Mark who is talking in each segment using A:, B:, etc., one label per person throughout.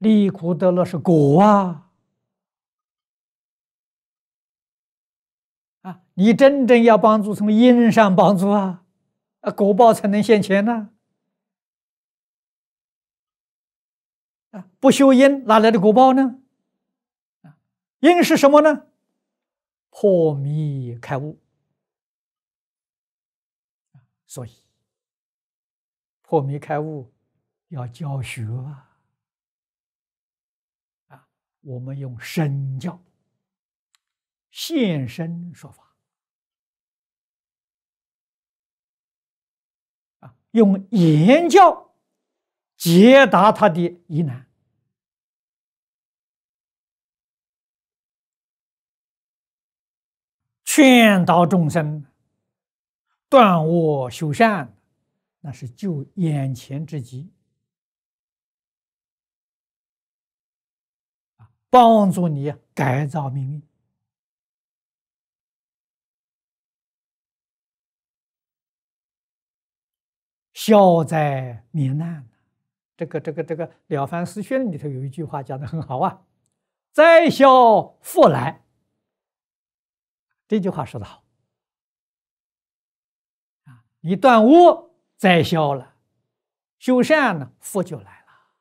A: 离苦得乐是果啊！你真正要帮助，从因上帮助啊，果报才能现前呢。不修因，哪来的果报呢？因是什么呢？破迷开悟。所以，破迷开悟要教学我们用身教，现身说法，用言教解答他的疑难，劝导众生断恶修善，那是救眼前之急，帮助你改造命运。消灾免难，这个《了凡四训》里头有一句话讲得很好啊，灾消福来。这句话说得好你断恶，灾消了；修善呢，福就来了。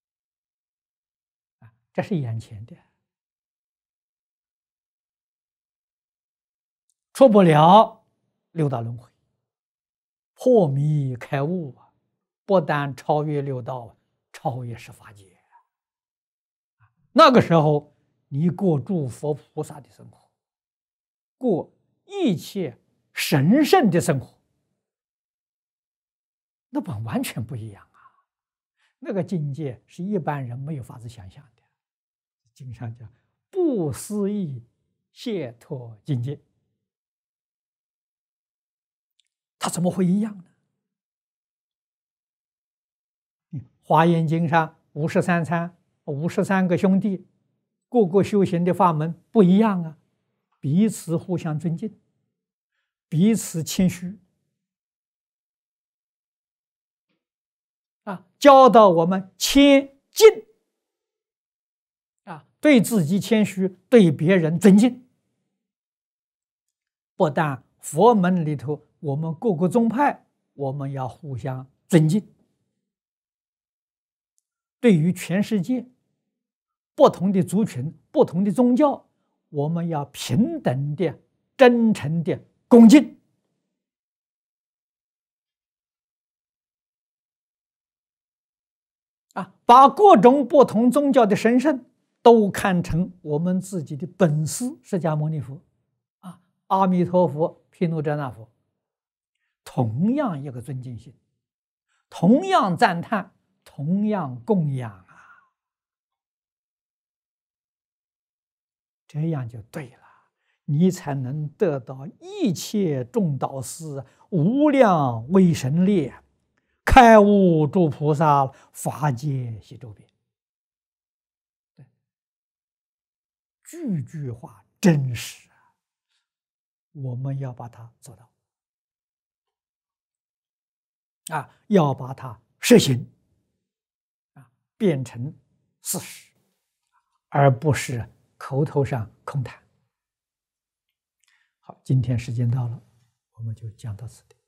A: 这是眼前的，出不了六道轮回。破迷开悟不但超越六道，超越十法界。那个时候，你过诸佛菩萨的生活，过一切神圣的生活，那完全不一样啊！那个境界是一般人没有法子想象的。经上讲不思议解脱境界。他怎么会一样呢？华严经上53个兄弟，各个修行的法门不一样啊，彼此互相尊敬，彼此谦虚教导我们谦敬对自己谦虚，对别人尊敬。不但佛门里头，我们各个宗派，我们要互相尊敬。对于全世界不同的族群、不同的宗教，我们要平等的、真诚的恭敬。把各种不同宗教的神圣都看成我们自己的本师释迦牟尼佛阿弥陀佛、毗卢遮那佛，同样一个尊敬心，同样赞叹，同样供养这样就对了，你才能得到一切众导师无量威神力，开悟诸菩萨，法界悉周遍。句句话真实我们要把它做到要把它实行变成事实，而不是口头上空谈。好，今天时间到了，我们就讲到此地。